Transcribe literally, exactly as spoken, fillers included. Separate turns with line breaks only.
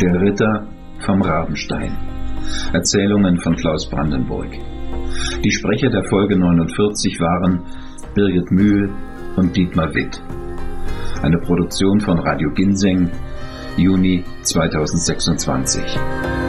Der Ritter vom Rabenstein. Erzählungen von Klaus Brandenburg. Die Sprecher der Folge neunundvierzig waren Birgit Mühl und Dietmar Witt. Eine Produktion von Radio Ginseng, Juni zweitausendsechsundzwanzig.